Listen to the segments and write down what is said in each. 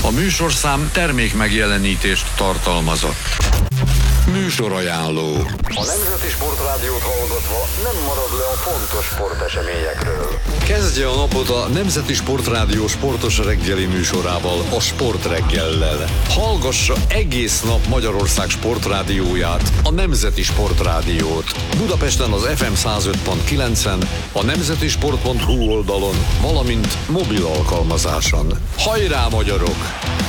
A műsorszám termék megjelenítést tartalmazott. Műsorajánló. A Nemzeti Sportrádiót hallgatva nem marad le a fontos sporteseményekről. Kezdje a napot a Nemzeti Sportrádió sportos reggeli műsorával, a Sportreggellel. Hallgassa egész nap Magyarország sportrádióját, a Nemzeti Sportrádiót. Budapesten az FM 105.9-en, a nemzetisport.hu oldalon, valamint mobil alkalmazáson. Hajrá, magyarok!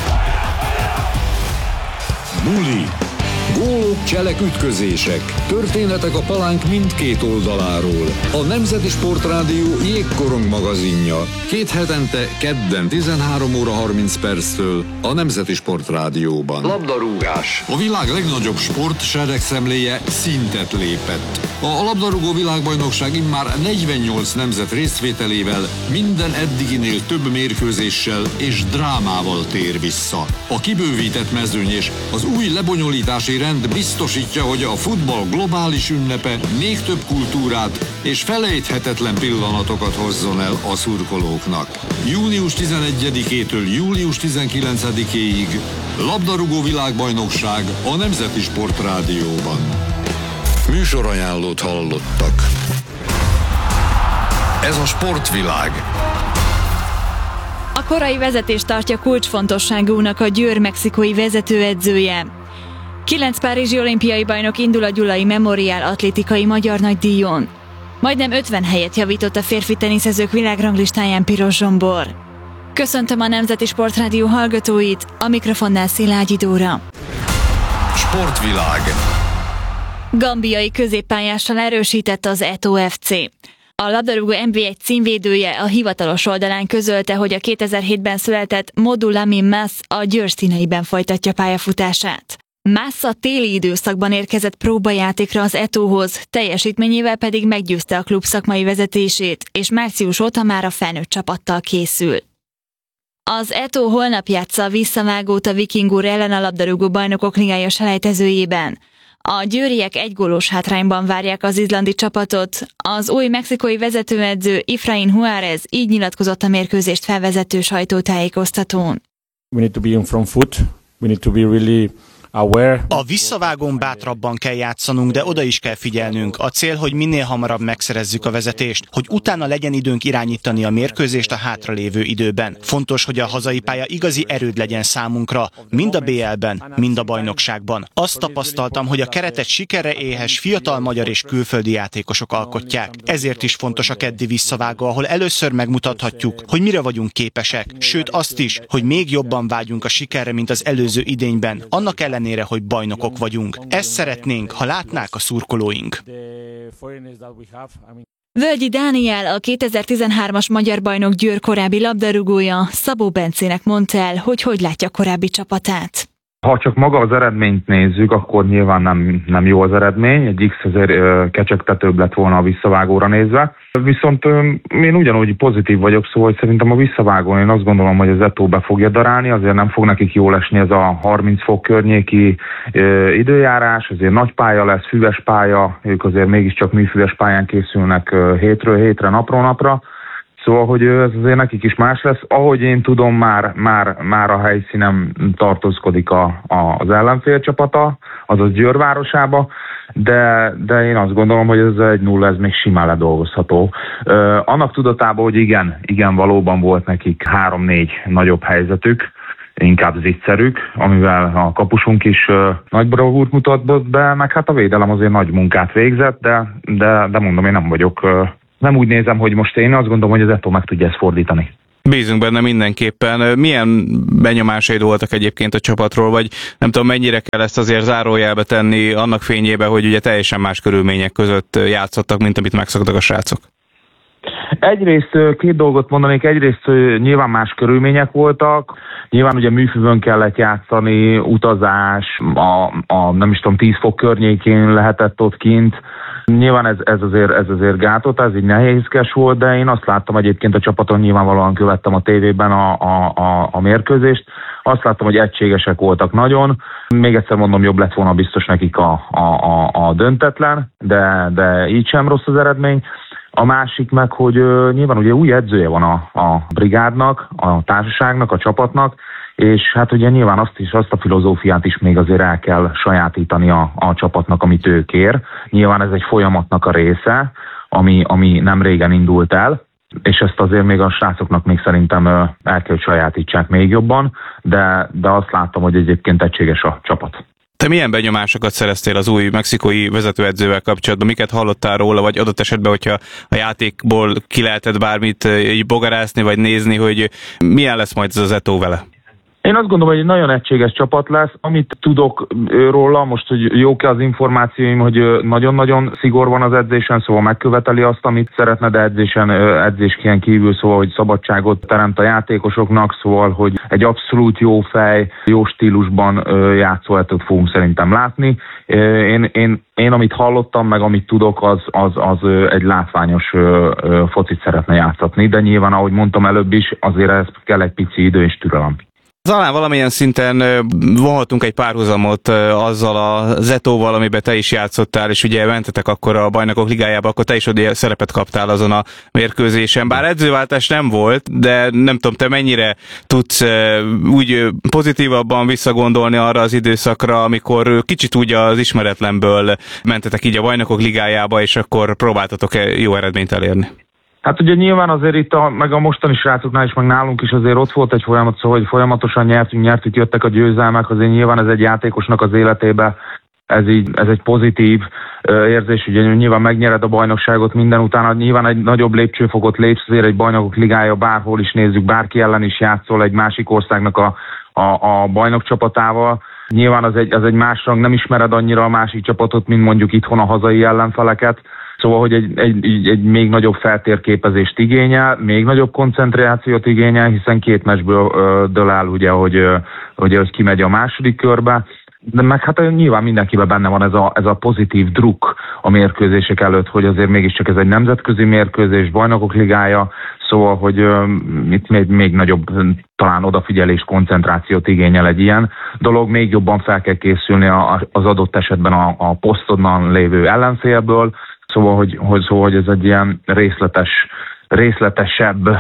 Buli, gólok, cselek, ütközések, történetek a palánk mindkét oldaláról. A Nemzeti Sportrádió jégkorong magazinja. 2 hetente, kedden 13 óra 30 perctől a Nemzeti Sportrádióban. Labdarúgás. A világ legnagyobb sport seregszemléje szintet lépett. A labdarúgó világbajnokság immár 48 nemzet részvételével, minden eddiginél több mérkőzéssel és drámával tér vissza. A kibővített mezőny és az új lebonyolítási rend biztosítja, hogy a futball globális ünnepe még több kultúrát és felejthetetlen pillanatokat hozzon el a szurkolóknak. Június 11-től július 19-éig labdarúgó világbajnokság a Nemzeti Sportrádióban. Műsorajánlót hallottak. Ez a sportvilág. A korai vezetést tartja kulcsfontosságúnak a Győr mexikói vezetőedzője. 9 párizsi olimpiai bajnok indul a Gyulai Memorial atlétikai magyar nagydíjon. Majdnem 50 helyet javított a férfi teniszezők világranglistáján Piros Zsombor. Köszöntöm a Nemzeti Sportrádió hallgatóit, a mikrofonnál Szilágyi Dóra. Sportvilág. Gambiai középpályással erősített az Eto'o FC. A labdarúgó NB1 címvédője a hivatalos oldalán közölte, hogy a 2007-ben született Modou Lamine Mas a Győr színeiben folytatja pályafutását. Mas a téli időszakban érkezett próbajátékra az Eto'hoz, teljesítményével pedig meggyőzte a klub szakmai vezetését, és március óta már a felnőtt csapattal készül. Az Eto'o holnap játsza a visszavágót a Viking Úr ellen a labdarúgó bajnokok ligája selejtezőjében. A győriek 1 gólos hátrányban várják az izlandi csapatot. Az új mexikói vezetőedző Efraín Juárez így nyilatkozott a mérkőzést felvezető sajtótájékoztatón. We need to be in front foot. We need to be really aware. A visszavágón bátrabban kell játszanunk, de oda is kell figyelnünk. A cél, hogy minél hamarabb megszerezzük a vezetést, hogy utána legyen időnk irányítani a mérkőzést a hátralévő időben. Fontos, hogy a hazai pálya igazi erőd legyen számunkra, mind a BL-ben, mind a bajnokságban. Azt tapasztaltam, hogy a keretet sikerre éhes fiatal magyar és külföldi játékosok alkotják. Ezért is fontos a keddi visszavágó, ahol először megmutathatjuk, hogy mire vagyunk képesek, sőt azt is, hogy még jobban vágyunk a sikerre, mint az előző idényben. Annak ellenére, hogy bajnokok vagyunk. Ezt szeretnénk, ha látnák a szurkolóink. Völgyi Dániel, a 2013-as magyar bajnok Győr korábbi labdarúgója, Szabó Bencének mondta el, hogy látja korábbi csapatát. Ha csak maga az eredményt nézzük, akkor nyilván nem jó az eredmény, egy X azért kecsegtetőbb lett volna a visszavágóra nézve. Viszont én ugyanúgy pozitív vagyok, szóval szerintem a visszavágón én azt gondolom, hogy az Eto'o be fogja darálni, azért nem fog nekik jól esni ez a 30 fok környéki időjárás, azért nagy pálya lesz, füves pálya, ők azért mégiscsak műfüves pályán készülnek hétről hétre, napról napra. Szóval, hogy ez azért nekik is más lesz. Ahogy én tudom, már a helyszínen tartózkodik az ellenfél csapata, azaz Győr városába, de én azt gondolom, hogy ez 1-0, ez még simán ledolgozható. Annak tudatában, hogy igen, valóban volt nekik 3-4 nagyobb helyzetük, inkább zicserük, amivel a kapusunk is nagy bravúrt mutatott be, meg hát a védelem azért nagy munkát végzett, de mondom, én nem úgy nézem, hogy most én azt gondolom, hogy az Eto'o meg tudja ezt fordítani. Bízunk benne mindenképpen. Milyen benyomásaid voltak egyébként a csapatról, vagy nem tudom, mennyire kell ezt azért zárójelbe tenni annak fényébe, hogy ugye teljesen más körülmények között játszottak, mint amit megszoktak a srácok? Egyrészt 2 dolgot mondanék, egyrészt nyilván más körülmények voltak, nyilván ugye műfűvön kellett játszani, utazás, nem is tudom, 10 fok környékén lehetett ott kint. Nyilván ez azért gátott, ez így nehézkes volt, de én azt láttam egyébként a csapaton, nyilvánvalóan követtem a tévében a mérkőzést, azt láttam, hogy egységesek voltak nagyon. Még egyszer mondom, jobb lett volna biztos nekik a döntetlen, de így sem rossz az eredmény. A másik meg, hogy nyilván ugye új edzője van a brigádnak, a társaságnak, a csapatnak, és hát ugye nyilván azt a filozófiát is még azért el kell sajátítani a csapatnak, amit ő kér. Nyilván ez egy folyamatnak a része, ami nem régen indult el, és ezt azért még a srácoknak még szerintem el kell, hogy sajátítsák még jobban, de azt láttam, hogy egyébként egységes a csapat. Te milyen benyomásokat szereztél az új mexikói vezetőedzővel kapcsolatban? Miket hallottál róla, vagy adott esetben, hogyha a játékból ki lehetett bármit így bogarászni, vagy nézni, hogy milyen lesz majd ez az Eto'o vele? Én azt gondolom, hogy egy nagyon egységes csapat lesz. Amit tudok róla, most, hogy jók-e az információim, hogy nagyon-nagyon szigor van az edzésen, szóval megköveteli azt, amit szeretne, de edzésként kívül, szóval, hogy szabadságot teremt a játékosoknak, szóval, hogy egy abszolút jó fej, jó stílusban játszó Eto't fogunk szerintem látni. Én amit hallottam, meg amit tudok, az egy látványos focit szeretne játszatni, de nyilván, ahogy mondtam előbb is, azért ez kell egy pici idő és türelem. Talán valamilyen szinten vonhatunk egy párhuzamot azzal az Eto'val, amiben te is játszottál, és ugye mentetek akkor a Bajnokok Ligájába, akkor te is ugye szerepet kaptál azon a mérkőzésen. Bár edzőváltás nem volt, de nem tudom, te mennyire tudsz úgy pozitívabban visszagondolni arra az időszakra, amikor kicsit úgy az ismeretlenből mentetek így a Bajnokok Ligájába, és akkor próbáltatok jó eredményt elérni. Hát ugye nyilván azért itt meg a mostani srácoknál is, meg nálunk is azért ott volt egy folyamat, szóval hogy folyamatosan nyertük, jöttek a győzelmek, azért nyilván ez egy játékosnak az életébe, ez egy pozitív érzés, ugye nyilván megnyered a bajnokságot minden utána, nyilván egy nagyobb lépcsőfokot lépsz, azért egy Bajnokok Ligája, bárhol is nézzük, bárki ellen is játszol egy másik országnak a bajnok csapatával. Nyilván az egy más rang, nem ismered annyira a másik csapatot, mint mondjuk itthon a hazai ellenfeleket. Szóval, hogy egy még nagyobb feltérképezést igényel, még nagyobb koncentrációt igényel, hiszen 2 meccsből dől el, ugye, hogy kimegy a második körbe. De meg hát nyilván mindenkiben benne van ez a pozitív druk a mérkőzések előtt, hogy azért mégiscsak ez egy nemzetközi mérkőzés, Bajnokok Ligája, szóval, hogy itt még nagyobb talán odafigyelés, koncentrációt igényel egy ilyen dolog, még jobban fel kell készülni az adott esetben a posztodban lévő ellenfélből, Szóval, hogy ez egy ilyen részletesebb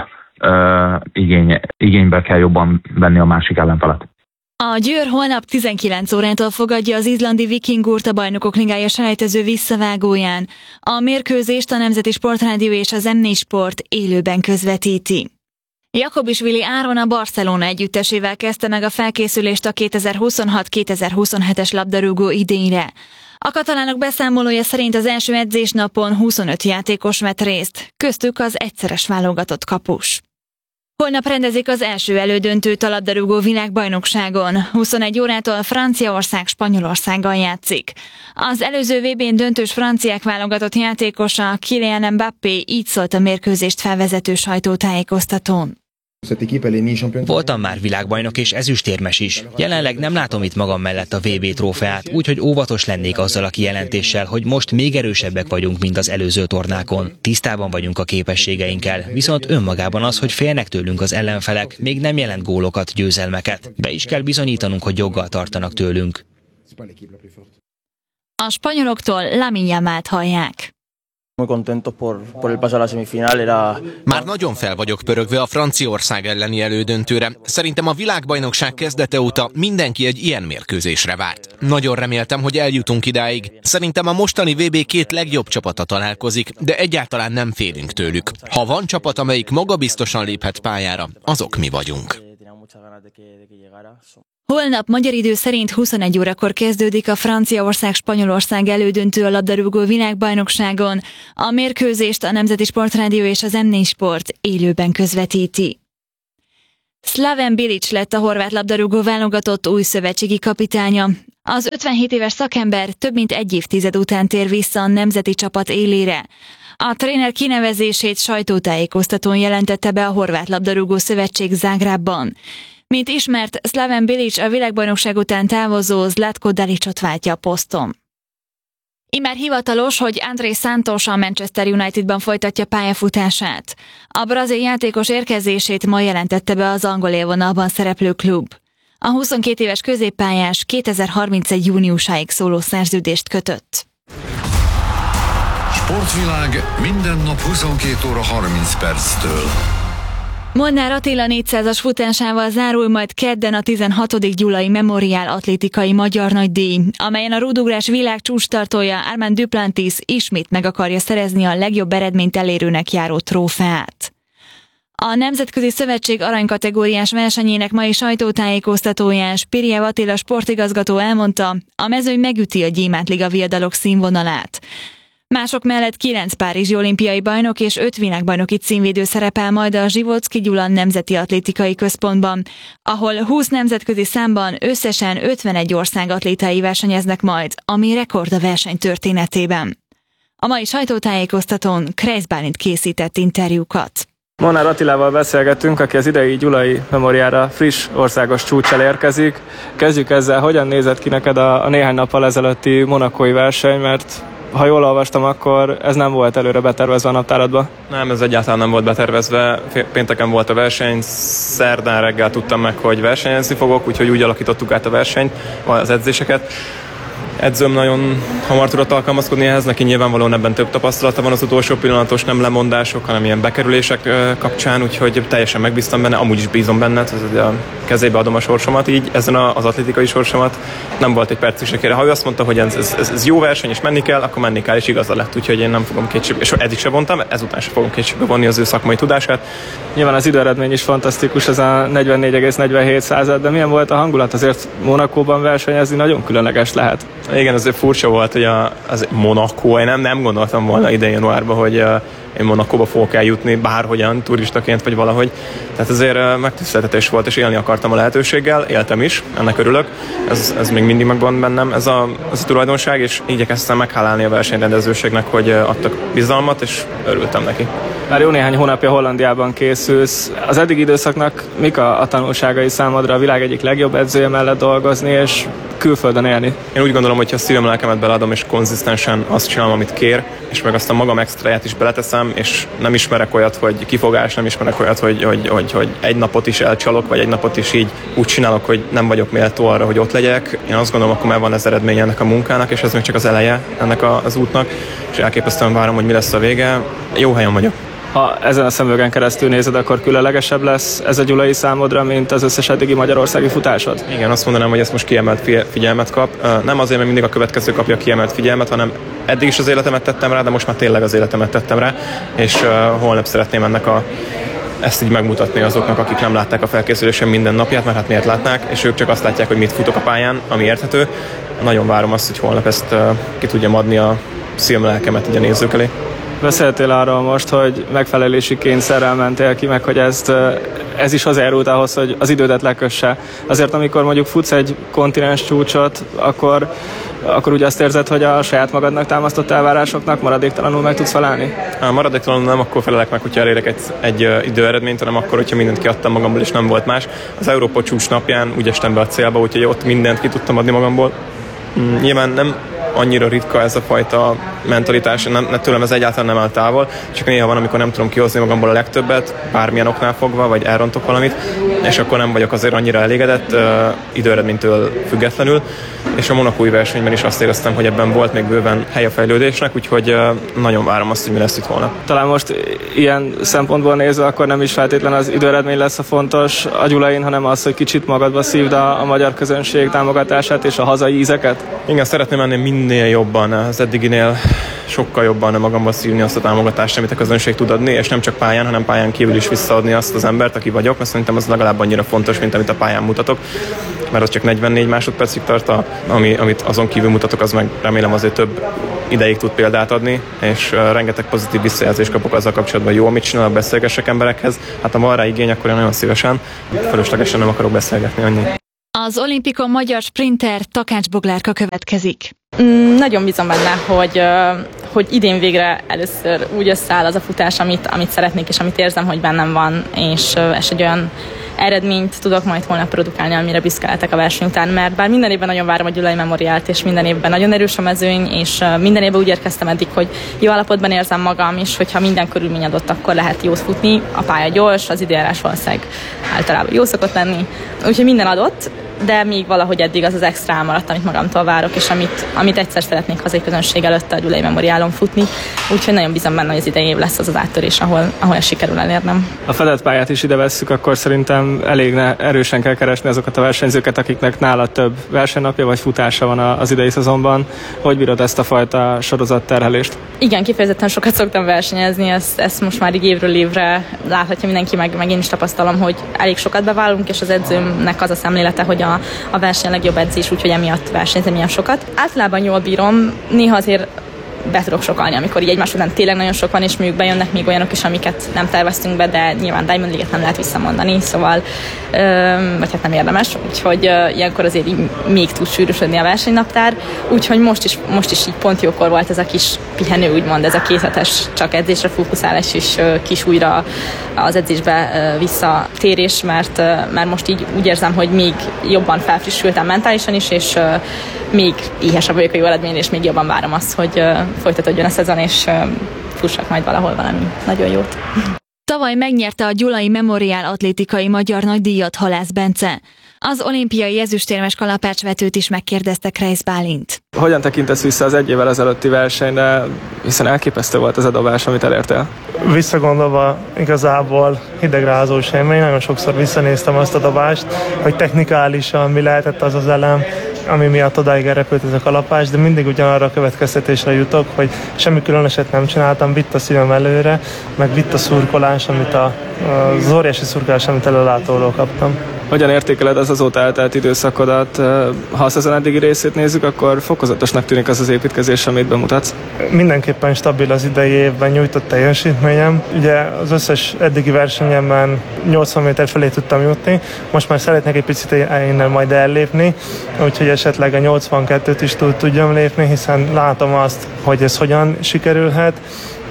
igénybe kell jobban venni a másik ellenfelet. A Győr holnap 19 órától fogadja az izlandi Vikingurt a Bajnokok Ligája selejtező visszavágóján. A mérkőzést a Nemzeti Sportrádió és az M4 Sport élőben közvetíti. Jakobisvili Áron a Barcelona együttesével kezdte meg a felkészülést a 2026-2027-es labdarúgó idényre. A katalánok beszámolója szerint az első edzésnapon 25 játékos vett részt, köztük az egyszeres válogatott kapus. Holnap rendezik az első elődöntőt a labdarúgó világbajnokságon. 21 órától Franciaország Spanyolországgal játszik. Az előző VB-n döntős franciák válogatott játékosa Kylian Mbappé így szólt a mérkőzést felvezető sajtótájékoztatón. Voltam már világbajnok és ezüstérmes is. Jelenleg nem látom itt magam mellett a VB trófeát, úgyhogy óvatos lennék azzal a kijelentéssel, hogy most még erősebbek vagyunk, mint az előző tornákon. Tisztában vagyunk a képességeinkkel, viszont önmagában az, hogy félnek tőlünk az ellenfelek, még nem jelent gólokat, győzelmeket. Be is kell bizonyítanunk, hogy joggal tartanak tőlünk. A spanyoloktól Lamine Yamalt hallják. Már nagyon fel vagyok pörögve a Franciaország elleni elődöntőre. Szerintem a világbajnokság kezdete óta mindenki egy ilyen mérkőzésre várt. Nagyon reméltem, hogy eljutunk idáig. Szerintem a mostani VB 2 legjobb csapata találkozik, de egyáltalán nem félünk tőlük. Ha van csapat, amelyik magabiztosan léphet pályára, azok mi vagyunk. Holnap magyar idő szerint 21 órakor kezdődik a Franciaország-Spanyolország elődöntő a labdarúgó világbajnokságon. A mérkőzést a Nemzeti Sportrádió és az M4 Sport élőben közvetíti. Slaven Bilic lett a horvát labdarúgó válogatott új szövetségi kapitánya. Az 57 éves szakember több mint egy évtized után tér vissza a nemzeti csapat élére. A tréner kinevezését sajtótájékoztatón jelentette be a Horvát Labdarúgó Szövetség Zágrábban. Mint ismert, Slaven Bilic a világbajnokság után távozó Zlatko Dalicot váltja a poszton. Immár hivatalos, hogy André Santos a Manchester Unitedban folytatja pályafutását. A brazil játékos érkezését ma jelentette be az angol élvonalban szereplő klub. A 22 éves középpályás 2031. júniusáig szóló szerződést kötött. Sportvilág minden nap 22 óra 30 perctől. Molnár Attila 400-as futásával zárul majd kedden a 16. Gyulai Memoriál atlétikai magyar nagydíj, amelyen a rúdugrás világ csúcstartója Armand Duplantis ismét meg akarja szerezni a legjobb eredményt elérőnek járó trófeát. A Nemzetközi Szövetség aranykategóriás versenyének mai sajtótájékoztatóján Spirjev Attila sportigazgató elmondta, a mezőny megüti a Gyémántliga viadalok színvonalát. Mások mellett 9 párizsi olimpiai bajnok és 5 világbajnoki címvédő szerepel majd a Zsivocki Gyula Nemzeti Atlétikai Központban, ahol 20 nemzetközi számban összesen 51 ország atlétái versenyeznek majd, ami rekord a verseny történetében. A mai sajtótájékoztatón Kreisz Bálint készített interjúkat. Molnár Attilával beszélgettünk, aki az idei Gyulai Memoriálra friss országos csúccsal érkezik. Kezdjük ezzel, hogyan nézett ki neked a néhány nappal ezelőtti monacói verseny, mert ha jól olvastam, akkor ez nem volt előre betervezve a naptáradba. Nem, ez egyáltalán nem volt betervezve. Pénteken volt a verseny, szerdán reggel tudtam meg, hogy versenyezni fogok, úgyhogy úgy alakítottuk át a versenyt, az edzéseket. Edzőm nagyon hamar tudott alkalmazkodni ehhez, neki nyilvánvalóan ebben több tapasztalata van az utolsó pillanatos nem lemondások, hanem ilyen bekerülések kapcsán, úgyhogy teljesen megbíztam benne, amúgy is bízom benne, a kezébe adom a sorsomat, így ezen az atlétikai sorsomat nem volt egy perc is ekére. Ha ő azt mondta, hogy ez jó verseny és menni kell, akkor menni kell, és igaza lett, úgyhogy én nem fogom kétségbe, és eddig se vontam, ezután se fogom kétségbe vonni az ő szakmai tudását. Nyilván az időeredmény is fantasztikus, ez a 44,47, de milyen volt a hangulat? Azért Monacóban versenyezni nagyon különleges lehet. Igen, azért furcsa volt, hogy az Monaco, én nem gondoltam volna idén januárban, hogy én Monacóba fogok eljutni bárhogyan, turistaként vagy valahogy. Tehát azért megtiszteltetés volt, és élni akartam a lehetőséggel, éltem is, ennek örülök. Ez még mindig megvan bennem, ez a tulajdonság, és igyekeztem meghálálni a versenyrendezőségnek, hogy adtak bizalmat, és örültem neki. Már jó néhány hónapja Hollandiában készülsz. Az eddigi időszaknak mik a tanulságai számodra, a világ egyik legjobb edzője mellett dolgozni, és külföldön élni? Én úgy gondolom, hogy ha szívem lelkemet beleadom, és konzisztensen azt csinálom, amit kér, és meg azt a magam extráját is beleteszem, és nem ismerek olyat, hogy kifogás, nem ismerek olyat, hogy egy napot is elcsalok, vagy egy napot is így úgy csinálok, hogy nem vagyok méltó arra, hogy ott legyek. Én azt gondolom, akkor már van ez eredménye ennek a munkának, és ez még csak az eleje ennek az útnak, és elképesztően várom, hogy mi lesz a vége. Jó helyen vagyok. Ha ezen a szemüvegen keresztül nézed, akkor különlegesebb lesz ez a gyulai számodra, mint az összes eddigi magyarországi futásod? Igen, azt mondanám, hogy ez most kiemelt figyelmet kap. Nem azért, mert mindig a következő kapja kiemelt figyelmet, hanem eddig is az életemet tettem rá, de most már tényleg az életemet tettem rá, és holnap szeretném ezt így megmutatni azoknak, akik nem látták a felkészülésem minden napját, mert hát miért látnák, és ők csak azt látják, hogy mit futok a pályán, ami érthető. Nagyon várom azt, hogy holnap ezt ki tudjam adni a szívem-lelkemet így a nézők elé. Beszéltél arról most, hogy megfelelési kényszerrel mentél ki, meg hogy ez is hozzájárult ahhoz, hogy az idődet lekösse. Azért amikor mondjuk futsz egy kontinens csúcsot, akkor úgy azt érzed, hogy a saját magadnak támasztott elvárásoknak maradéktalanul meg tudsz felelni? Maradéktalanul nem akkor felelek meg, hogyha elérek egy időeredményt, hanem akkor, hogyha mindent kiadtam magamból, és nem volt más. Az Európa csúcs napján úgy estem be a célba, úgyhogy ott mindent ki tudtam adni magamból. Nyilván nem annyira ritka ez a fajta mentalitás, tőlem ez egyáltalán nem áll távol, csak néha van, amikor nem tudom kihozni magamból a legtöbbet, bármilyen oknál fogva, vagy elrontok valamit, és akkor nem vagyok azért annyira elégedett időeredménytől függetlenül, és a monacói versenyben is azt éreztem, hogy ebben volt még bőven hely a fejlődésnek, úgyhogy nagyon várom azt, hogy mi lesz itt holnap. Talán most ilyen szempontból nézve, akkor nem is feltétlen az időeredmény lesz a fontos a Gyulain, hanem az, hogy kicsit magadba szívd a magyar közönség támogatását és a hazai ízeket? Igen, szeretném menni minél jobban, az eddiginél sokkal jobban magamba szívni azt a támogatást, amit a közönség tud adni, és nem csak pályán, hanem pályán kívül is visszaadni azt az embert, aki vagyok, mert szerintem az legalább annyira fontos, mint amit a pályán mutatok, mert az csak 44 másodpercig tart, amit azon kívül mutatok, az meg remélem azért több ideig tud példát adni, és rengeteg pozitív visszajelzést kapok azzal kapcsolatban, hogy jó, amit csinálok, beszélgessek emberekhez. Hát ha van rá igény, akkor én nagyon szívesen, fölöslegesen nem akarok beszélgetni annyi. Az olimpikon magyar sprinter Takács Boglárka következik. Nagyon bízom benne, hogy idén végre először úgy összeáll az a futás, amit szeretnék, és amit érzem, hogy bennem van, és egy olyan eredményt tudok majd holnap produkálni, amire büszke lehetek a verseny után, mert bár minden évben nagyon várom a Gyulai Memoriált, és minden évben nagyon erős a mezőny, és minden évben úgy érkeztem eddig, hogy jó állapotban érzem magam, és hogyha minden körülmény adott, akkor lehet jót futni, a pálya gyors, az időjárás valószínűleg általában jó szokott lenni, úgyhogy minden adott, de még valahogy eddig az extra elmaradt, amit magamtól várok, és amit egyszer szeretnék hazai közönség előtt a Gyulai Memoriálon futni. Úgyhogy nagyon bízom benne, hogy az idei év lesz az áttörés, ahol ezt sikerül elérnem. A fedett pályát is ide vesszük, akkor szerintem elég erősen kell keresni azokat a versenyzőket, akiknek nála több versenynapja vagy futása van az idei szezonban. Hogy bírod ezt a fajta sorozatterhelést? Igen, kifejezetten sokat szoktam versenyezni, ezt most már így évről évre láthatja mindenki, meg én is tapasztalom, hogy elég sokat beválunk, és az edzőmnek az a szemlélete, hogy a verseny a legjobb edzés, úgyhogy emiatt versenyzem ilyen sokat. Általában jól bírom, néha azért be tudok sokalni, amikor így egymás után tényleg nagyon sok van, és mondjuk bejönnek még olyanok is, amiket nem terveztünk be, de nyilván Diamond League-et nem lehet visszamondani, szóval vagy hát nem érdemes, úgyhogy ilyenkor azért így még tud sűrűsödni a versenynaptár, úgyhogy most is így pont jókor volt ez a kis pihenő, úgymond ez a 2 hetes csak edzésre fókuszálás és kis újra az edzésbe visszatérés, mert most így úgy érzem, hogy még jobban felfrissültem mentálisan is, és még éhesebb vagyok a jó eredményre, és még jobban várom azt, hogy folytatódjon a szezon, és fussak majd valahol valami nagyon jót. Tavaly megnyerte a Gyulai Memoriál atlétikai magyar nagydíjat Halász Bence. Az olimpiai ezüstérmes kalapácsvetőt is megkérdezte Kreisz Bálint. Hogyan tekintesz vissza az 1 évvel ezelőtti versenyre, hiszen elképesztő volt az a dobás, amit elértél? Visszagondolva igazából hidegrázós élmény, nagyon sokszor visszanéztem azt a dobást, hogy technikálisan mi lehetett az elem, ami miatt odáig elrepült ez a kalapács, de mindig ugyanarra a következtetésre jutok, hogy semmi különöset nem csináltam, vitt a szívem előre, meg vitt a szurkolás, az óriási szurkolás, amit előlátóról kaptam. Hogyan értékeled az azóta eltelt időszakodat? Ha a szezon eddigi részét nézzük, akkor fokozatosnak tűnik az az építkezés, amit bemutatsz. Mindenképpen stabil az idei évben nyújtott teljesítményem. Ugye az összes eddigi versenyemben 80 méter felé tudtam jutni, most már szeretnék egy picit innen majd ellépni, úgyhogy esetleg a 82-t is tudjam lépni, hiszen látom azt, hogy ez hogyan sikerülhet.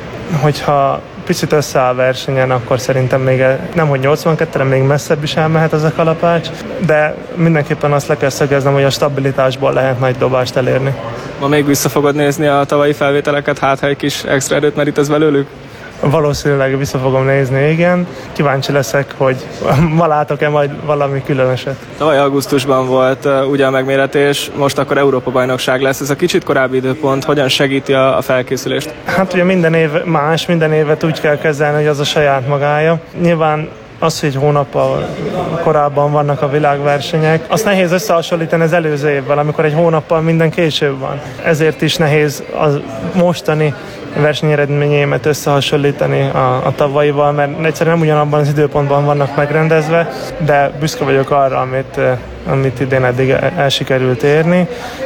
Hogyha picit összeáll versenyen, akkor szerintem még nemhogy 82-re, még messzebb is elmehet ez a kalapács, de mindenképpen azt le kell szögeznem, hogy a stabilitásból lehet nagy dobást elérni. Ma még vissza fogod nézni a tavalyi felvételeket, hát ha egy kis extra erőt merítesz belőlük? Valószínűleg vissza fogom nézni, igen. Kíváncsi leszek, hogy ma látok-e majd valami különöset. Tavaly augusztusban volt ugye a megméretés, most akkor Európa-bajnokság lesz. Ez a kicsit korábbi időpont hogyan segíti a felkészülést? Hát ugye minden év más, minden évet úgy kell kezelni, hogy az a saját magája. Nyilván az, hogy hónappal korábban vannak a világversenyek, azt nehéz összehasonlítani az előző évvel, amikor egy hónappal minden később van. Ezért is nehéz a mostani versenyeredményémet összehasonlítani a tavalyival, mert egyszerűen nem ugyanabban az időpontban vannak megrendezve, de büszke vagyok arra, amit idén eddig elsikerült érni,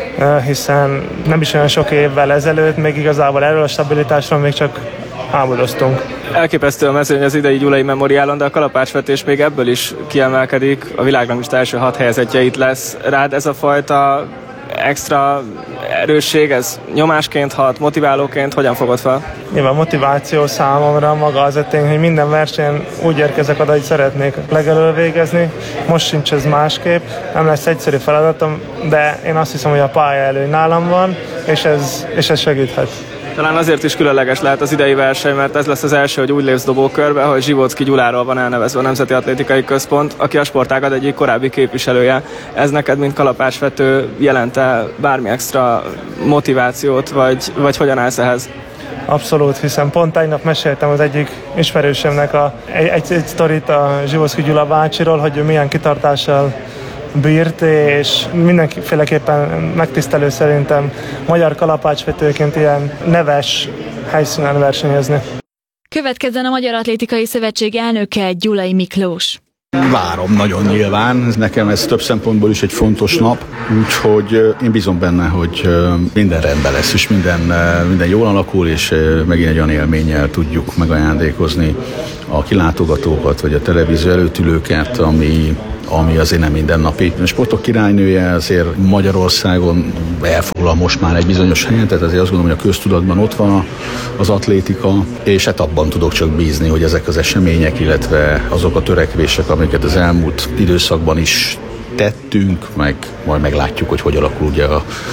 hiszen nem is olyan sok évvel ezelőtt, még igazából erről a stabilitásról még csak álmodoztunk. Elképesztő a mezőny az idei Gyulai Memoriálon, de a kalapácsvetés még ebből is kiemelkedik. A világranglista első 6 helyezettje itt lesz. Rád ez a fajta extra erősség, ez nyomásként hat, motiválóként, hogyan fogod fel? Nyilván motiváció számomra maga az a tény, hogy minden versenyen úgy érkezek oda, hogy szeretnék legelől végezni. Most sincs ez másképp, nem lesz egyszerű feladatom, de én azt hiszem, hogy a pályaelőny nálam van, és ez segíthet. Talán azért is különleges lehet az idei verseny, mert ez lesz az első, hogy úgy lépsz dobókörbe, hogy Zsivocki Gyuláról van elnevezve a Nemzeti Atlétikai Központ, aki a sportágad egyik korábbi képviselője. Ez neked, mint kalapácsvető, jelent-e bármi extra motivációt, vagy hogyan állsz ehhez? Abszolút, hiszen pont tegnap meséltem az egyik ismerősömnek egy sztorit a Zsivocki Gyula bácsiról, hogy ő milyen kitartással bírt, és mindenféleképpen megtisztelő szerintem magyar kalapácsvetőként ilyen neves helyszínen versenyezni. Következzen a Magyar Atlétikai Szövetség elnöke, Gyulai Miklós. Várom nagyon nyilván, nekem ez több szempontból is egy fontos nap, úgyhogy én bízom benne, hogy minden rendben lesz, és minden jól alakul, és megint egy olyan élménnyel tudjuk megajándékozni a kilátogatókat, vagy a televízió előtt ülőket, ami azért nem mindennapi. A sportok királynője azért Magyarországon elfoglal most már egy bizonyos helyet, tehát azért azt gondolom, hogy a köztudatban ott van az atlétika, és hát abban tudok csak bízni, hogy ezek az események, illetve azok a törekvések, amiket az elmúlt időszakban is tettünk, meg majd meglátjuk, hogy alakul ugye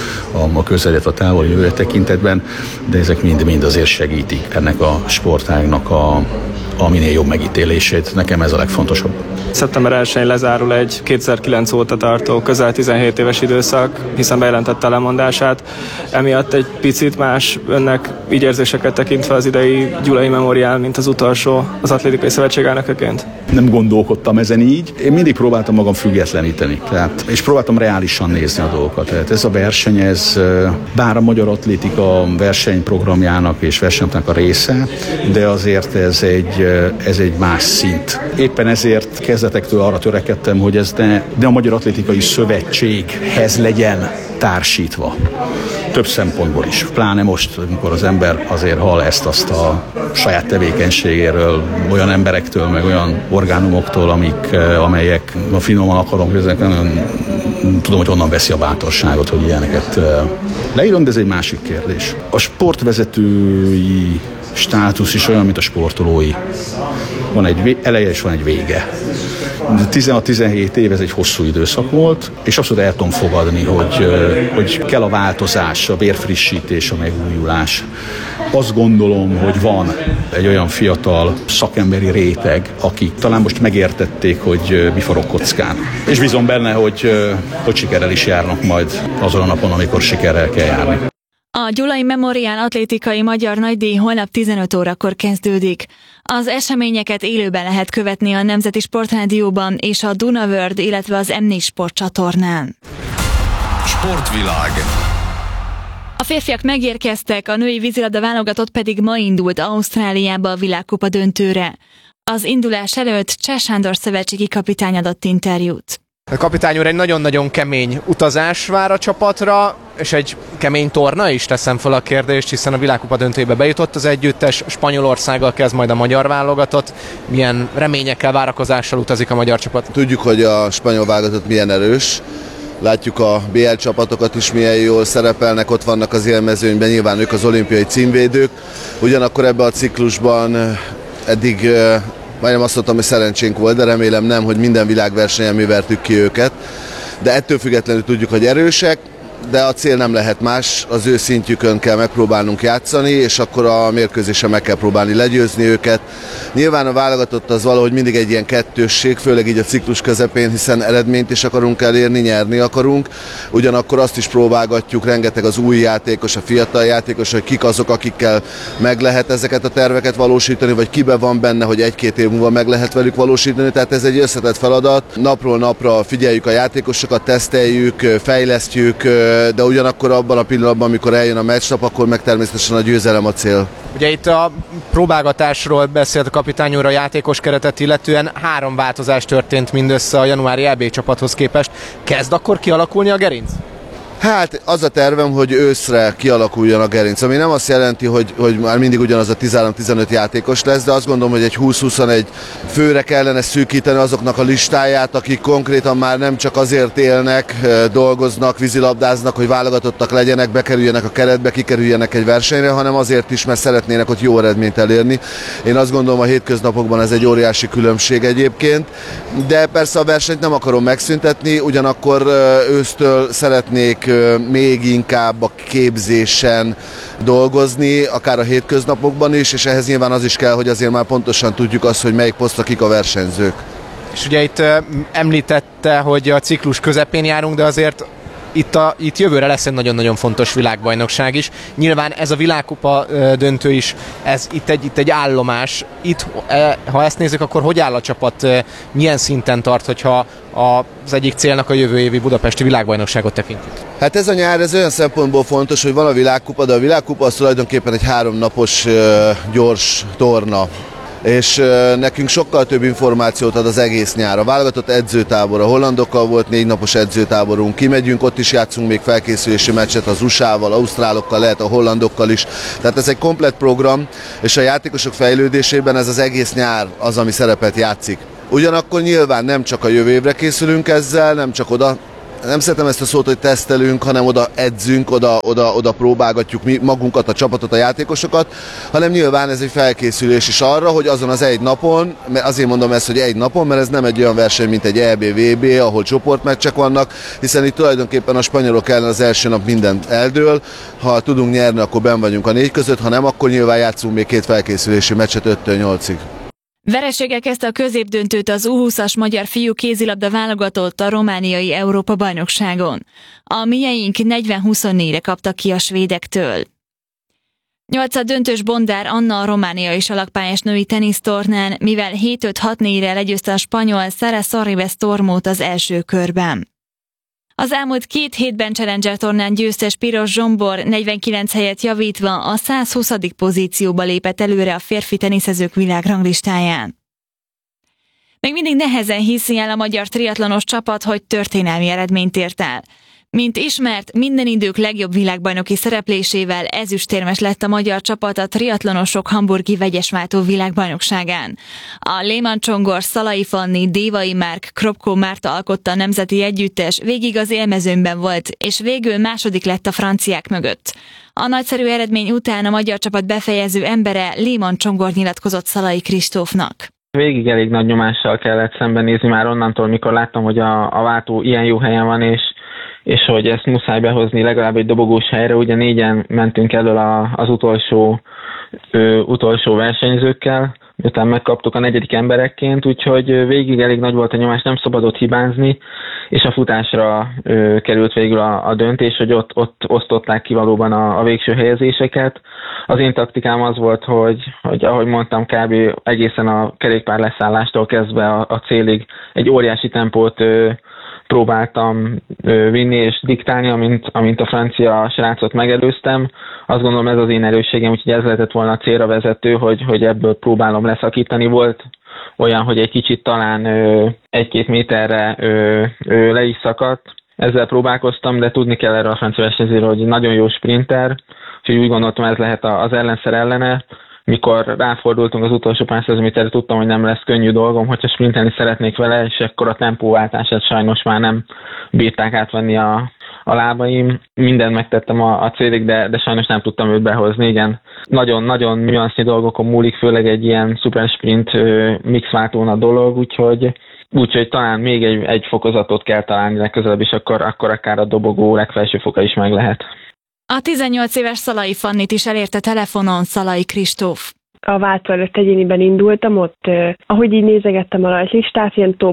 a közel, a távoli jövő tekintetben, de ezek mind azért segítik ennek a sportágnak a minél jobb megítélését. Nekem ez a legfontosabb. Szeptember 1-én lezárul egy 2009 óta tartó közel 17 éves időszak, hiszen bejelentette lemondását. Emiatt egy picit más önnek így érzéseket tekintve az idei Gyulai Memorial, mint az utolsó az Atlétikai Szövetség elnökeként? Nem gondolkodtam ezen így. Én mindig próbáltam magam függetleníteni. És próbáltam reálisan nézni a dolgokat. Tehát ez a verseny, ez bár a magyar atlétika versenyprogramjának és versenynek a része, de azért ez egy más szint. Éppen ezért kezdetektől arra törekedtem, hogy ez ne a Magyar Atlétikai Szövetséghez legyen társítva. Több szempontból is. Pláne most, amikor az ember azért hall ezt-azt a saját tevékenységéről, olyan emberektől, meg olyan orgánumoktól, amelyek, ha finoman akarom, tudom, hogy honnan veszi a bátorságot, hogy ilyeneket leírom, de ez egy másik kérdés. A sportvezetői státusz is olyan, mint a sportolói. Van egy eleje és van egy vége. 16-17 év, ez egy hosszú időszak volt, és abszolút el tudom fogadni, hogy kell a változás, a vérfrissítés, a megújulás. Azt gondolom, hogy van egy olyan fiatal szakemberi réteg, akik talán most megértették, hogy mi forog kockán. És bízom benne, hogy sikerrel is járnak majd azon a napon, amikor sikerrel kell járni. A Gyulai Memorial atlétikai magyar nagydíj holnap 15 órakor kezdődik. Az eseményeket élőben lehet követni a Nemzeti Sportrádióban és a Duna World, illetve az M4 Sport csatornán. Sportvilág. A férfiak megérkeztek, a női vízilabda válogatott pedig ma indult Ausztráliába a világkupa döntőre. Az indulás előtt Cseh Sándor szövetségi kapitány adott interjút. A kapitány úr, egy nagyon-nagyon kemény utazás vár a csapatra, és egy kemény torna is, teszem fel a kérdést, hiszen a világkupa döntőjébe bejutott az együttes, Spanyolországgal kezd majd a magyar válogatott. Milyen reményekkel, várakozással utazik a magyar csapat? Tudjuk, hogy a spanyol válogatott milyen erős. Látjuk a BL csapatokat is, milyen jól szerepelnek, ott vannak az élmezőnyben, nyilván ők az olimpiai címvédők. Ugyanakkor ebben a ciklusban eddig majdnem azt mondtam, hogy szerencsénk volt, de remélem nem, hogy minden világversenyen mi vertük ki őket. De ettől függetlenül tudjuk, hogy erősek, de a cél nem lehet más, az ő szintjükön kell megpróbálnunk játszani, és akkor a mérkőzésen meg kell próbálni legyőzni őket. Nyilván a válogatott az valahogy mindig egy ilyen kettősség, főleg így a ciklus közepén, hiszen eredményt is akarunk elérni, nyerni akarunk. Ugyanakkor azt is próbálgatjuk, rengeteg az új játékos, a fiatal játékos, hogy kik azok, akikkel meg lehet ezeket a terveket valósítani, vagy kibe van benne, hogy egy-két év múlva meg lehet velük valósítani. Tehát ez egy összetett feladat. Napról napra figyeljük a játékosokat, teszteljük, fejlesztjük, de ugyanakkor abban a pillanatban, amikor eljön a meccsnap, akkor meg természetesen a győzelem a cél. Ugye itt a próbálgatásról beszélt a kapitány úr a játékos keretet illetően, 3 változás történt mindössze a januári EB csapathoz képest. Kezd akkor kialakulni a gerinc? Hát az a tervem, hogy őszre kialakuljon a gerinc, ami nem azt jelenti, hogy már mindig ugyanaz a 13-15 játékos lesz, de azt gondolom, hogy egy 20-21 főre kellene szűkíteni azoknak a listáját, akik konkrétan már nem csak azért élnek, dolgoznak, vízilabdáznak, hogy válogatottak legyenek, bekerüljenek a keretbe, kikerüljenek egy versenyre, hanem azért is, mert szeretnének ott jó eredményt elérni. Én azt gondolom, a hétköznapokban ez egy óriási különbség egyébként, de persze a versenyt nem akarom megszüntetni, ugyanakkor ősztől szeretnék még inkább a képzésen dolgozni, akár a hétköznapokban is, és ehhez nyilván az is kell, hogy azért már pontosan tudjuk azt, hogy melyik posztra kik a versenyzők. És ugye itt említette, hogy a ciklus közepén járunk, de azért itt jövőre lesz egy nagyon-nagyon fontos világbajnokság is. Nyilván ez a világkupa döntő is, itt egy állomás. Itt, ha ezt nézzük, akkor hogy áll a csapat, milyen szinten tart, hogyha az egyik célnak a jövő évi budapesti világbajnokságot tekintjük? Hát ez a nyár, ez olyan szempontból fontos, hogy van a világkupa, de a világkupa az tulajdonképpen egy 3 napos gyors torna. És nekünk sokkal több információt ad az egész nyár. A válogatott edzőtábor, a hollandokkal volt 4 napos edzőtáborunk, kimegyünk, ott is játszunk még felkészülési meccset az USA-val, ausztrálokkal, lehet a hollandokkal is. Tehát ez egy komplett program, és a játékosok fejlődésében ez az egész nyár az, ami szerepet játszik. Ugyanakkor nyilván nem csak a jövő évre készülünk ezzel, nem csak oda, nem szeretem ezt a szót, hogy tesztelünk, hanem oda edzünk, oda próbálgatjuk mi magunkat, a csapatot, a játékosokat, hanem nyilván ez egy felkészülés is arra, hogy azon az egy napon, mert azért mondom ezt, hogy egy napon, mert ez nem egy olyan verseny, mint egy EB, VB, ahol csoportmeccsek vannak, hiszen itt tulajdonképpen a spanyolok ellen az első nap mindent eldől, ha tudunk nyerni, akkor benn vagyunk a 4 között, ha nem, akkor nyilván játszunk még 2 felkészülési meccset 5-től 8-ig. Vereséggel kezdte a középdöntőt az U20-as magyar fiú kézilabda válogatott a romániai Európa-bajnokságon. A mieink 40-24-re kaptak ki a svédektől. 8. döntős Bondár Anna a romániai salakpályás női tenisztornán, mivel 7-5-6-4-re legyőzte a spanyol Sara Sorribes Tormót az első körben. Az elmúlt 2 hétben Challenger tornán győztes Piros Zsombor 49 helyet javítva a 120. pozícióba lépett előre a férfi teniszezők világranglistáján. Még mindig nehezen hiszi el a magyar triatlonos csapat, hogy történelmi eredményt ért el. Mint ismert, minden idők legjobb világbajnoki szereplésével ezüstérmes lett a magyar csapat a triatlonosok hamburgi vegyesváltó világbajnokságán. A Lehmann Csongor, Szalai Fanni, Dévai Márk, Kropko Márta alkotta a nemzeti együttes, végig az élmezőnyben volt, és végül második lett a franciák mögött. A nagyszerű eredmény után a magyar csapat befejező embere Lehmann Csongor nyilatkozott Szalai Kristófnak. Végig elég nagy nyomással kellett szembenézni már onnantól, mikor láttam, hogy a váltó ilyen jó helyen van, és hogy ezt muszáj behozni legalább egy dobogós helyre. Ugye 4-en mentünk elől az utolsó versenyzőkkel, miután megkaptuk a 4. emberekként, úgyhogy végig elég nagy volt a nyomás, nem szabadott hibázni, és a futásra került végül a döntés, hogy ott osztották ki valóban a végső helyezéseket. Az én taktikám az volt, hogy ahogy mondtam, kb. Egészen a kerékpár leszállástól kezdve a célig egy óriási tempót próbáltam vinni és diktálni, amint a francia srácot megelőztem. Azt gondolom, ez az én erősségem, úgyhogy ez lehetett volna a célra vezető, hogy ebből próbálom leszakítani. Volt olyan, hogy egy kicsit talán 1-2 méterre le is szakadt. Ezzel próbálkoztam, de tudni kell erre a francia versenyzőről, hogy nagyon jó sprinter, úgyhogy úgy gondoltam, ez lehet az ellenszer ellene. Mikor ráfordultunk az utolsó pár száz méterre, tudtam, hogy nem lesz könnyű dolgom, hogyha sprintelni szeretnék vele, és akkor a tempóváltását sajnos már nem bírták átvenni a lábaim. Mindent megtettem a célig, de sajnos nem tudtam őt behozni. Igen, nagyon nüansznyi dolgokon múlik, főleg egy ilyen szuper sprint mixváltón a dolog, úgyhogy talán még egy fokozatot kell találni legközelebb, és akkor akár a dobogó legfelső foka is meg lehet. A 18 éves Szalai Fannit is elérte telefonon Szalai Kristóf. A váltó előtt egyéniben indultam, ott ahogy így nézegettem a rajtlistát, ilyen top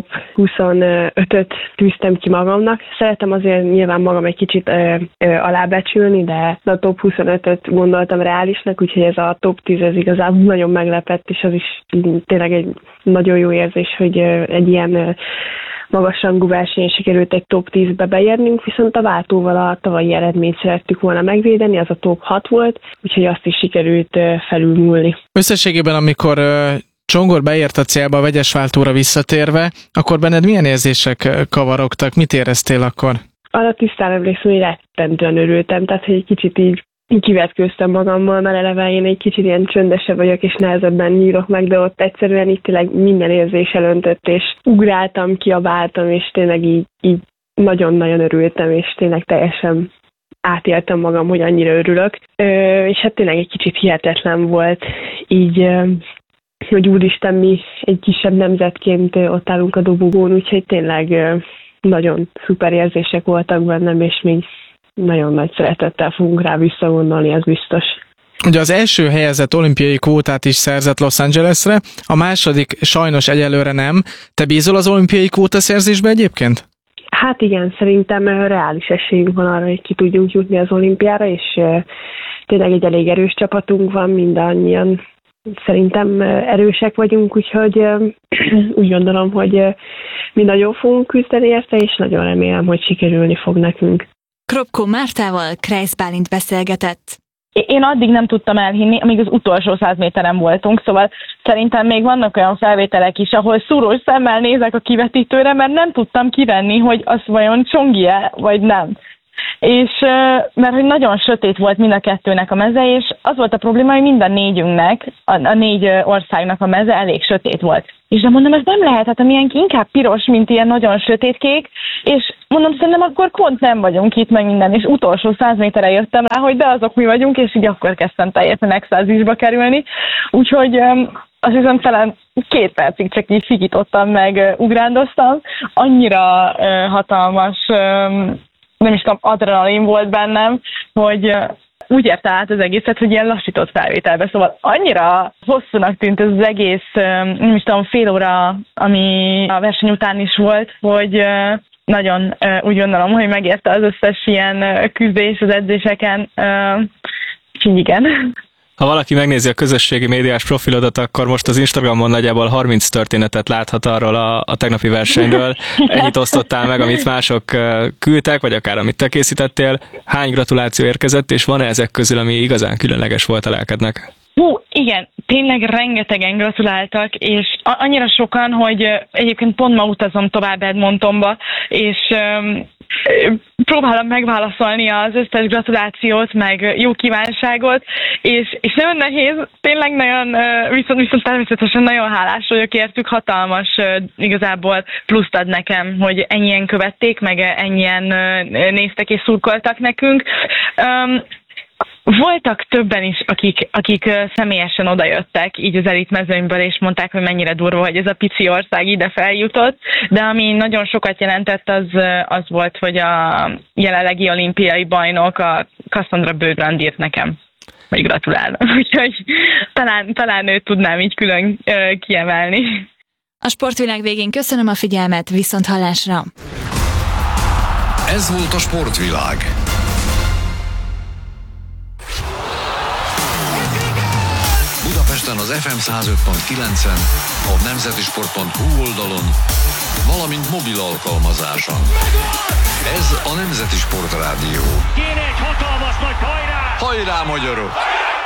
25-öt tűztem ki magamnak. Szeretem azért nyilván magam egy kicsit alábecsülni, de a top 25-öt gondoltam reálisnak, úgyhogy ez a top 10 ez igazából nagyon meglepett, és az is tényleg egy nagyon jó érzés, hogy egy ilyen magasrangú versenyen sikerült egy top 10-be beérnünk, viszont a váltóval a tavalyi eredményt szerettük volna megvédeni, az a top 6 volt, úgyhogy azt is sikerült felülmúlni. Összességében, amikor Csongor beért a célba a vegyesváltóra visszatérve, akkor benned milyen érzések kavarogtak? Mit éreztél akkor? Arra tisztán emlékszem, hogy rettentően örültem, tehát hogy egy kicsit így kivetkőztem magammal, mert eleve én egy kicsit ilyen csöndesebb vagyok, és nehezebben nyírok meg, de ott egyszerűen itt tényleg minden érzés elöntött, és ugráltam, kiabáltam, és tényleg így nagyon-nagyon örültem, és tényleg teljesen átéltem magam, hogy annyira örülök. És hát tényleg egy kicsit hihetetlen volt így, hogy úristen, mi egy kisebb nemzetként ott állunk a dobogón, úgyhogy tényleg nagyon szuper érzések voltak bennem, és még nagyon nagy szeretettel fogunk rá visszagondolni, ez biztos. Ugye az első helyezett olimpiai kvótát is szerzett Los Angelesre, a második sajnos egyelőre nem. Te bízol az olimpiai kvótaszerzésbe egyébként? Hát igen, szerintem reális esélyünk van arra, hogy ki tudjunk jutni az olimpiára, és tényleg egy elég erős csapatunk van, mindannyian szerintem erősek vagyunk, úgyhogy úgy gondolom, hogy mi nagyon fogunk küzdeni érte, és nagyon remélem, hogy sikerülni fog nekünk. Kropko Mártával Kreisz Bálint beszélgetett. Én addig nem tudtam elhinni, amíg az utolsó 100 méteren voltunk, szóval szerintem még vannak olyan felvételek is, ahol szúrós szemmel nézek a kivetítőre, mert nem tudtam kivenni, hogy az vajon Csongi-e, vagy nem. És mert hogy nagyon sötét volt mind a kettőnek a meze, és az volt a probléma, hogy mind a négyünknek, a 4 országnak a meze elég sötét volt. És de mondom, ez nem lehet, hát amilyen inkább piros, mint ilyen nagyon sötétkék, és mondom, szerintem akkor pont nem vagyunk itt meg minden, és utolsó 100 méterre jöttem rá, hogy de azok mi vagyunk, és így akkor kezdtem teljesen extázisba kerülni. Úgyhogy azt hiszem talán 2 percig csak így fikítottam, meg ugrándoztam. Annyira hatalmas, nem is tudom, adrenalin volt bennem, hogy úgy érte át az egészet, hogy ilyen lassított felvételbe, szóval annyira hosszúnak tűnt ez az egész, nem is tudom, fél óra, ami a verseny után is volt, hogy nagyon úgy gondolom, hogy megérte az összes ilyen küzdés az edzéseken, úgyhogy igen. Ha valaki megnézi a közösségi médiás profilodat, akkor most az Instagramon nagyjából 30 történetet láthat arról a tegnapi versenyről. Ennyit osztottál meg, amit mások küldtek, vagy akár amit te készítettél. Hány gratuláció érkezett, és van-e ezek közül, ami igazán különleges volt a lelkednek? Igen, tényleg rengetegen gratuláltak, és annyira sokan, hogy egyébként pont ma utazom tovább Edmontonba, és próbálom megválaszolni az összes gratulációt, meg jó kívánságot, és nagyon nehéz, tényleg nagyon, viszont természetesen nagyon hálás vagyok értük, hatalmas igazából pluszt ad nekem, hogy ennyien követték, meg ennyien néztek és szurkoltak nekünk. Voltak többen is, akik személyesen odajöttek így az elitmezőnyből, és mondták, hogy mennyire durva, hogy ez a pici ország ide feljutott, de ami nagyon sokat jelentett, az volt, hogy a jelenlegi olimpiai bajnok, a Cassandra Bögrand írt nekem, hogy gratulálnak. Úgyhogy talán őt tudnám így külön kiemelni. A sportvilág végén köszönöm a figyelmet, viszonthallásra! Ez volt a sportvilág. Budapesten az FM 105.9-en, a nemzetisport.hu oldalon, valamint mobil alkalmazáson. Ez a Nemzeti Sport Rádió. Kéne egy hatalmas nagy hajrá! Hajrá, magyarok!